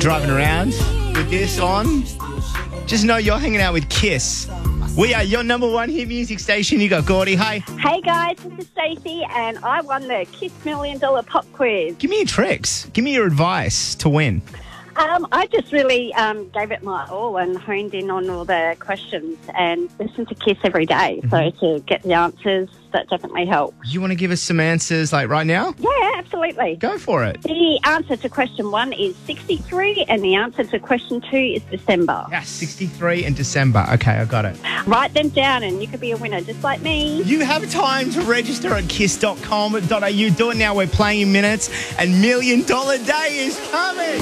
driving around with this on, just know you're hanging out with Kiss. We are your number one hit music station. You got Gordy. Hi. Hey guys, this is Stacey, and I won the Kiss $1 Million Pop Quiz. Give me your tricks. Give me your advice to win. I just really gave it my all and honed in on all the questions and listened to Kiss every day. So to get the answers, that definitely helped. You want to give us some answers like right now? Yeah, absolutely. Go for it. The answer to question 1 is 63, and the answer to question 2 is December. Yes, 63 in December. Okay, I got it. Write them down and you could be a winner just like me. You have time to register at kiss.com.au. Do it now. We're playing in minutes, and $1 Million Day is coming.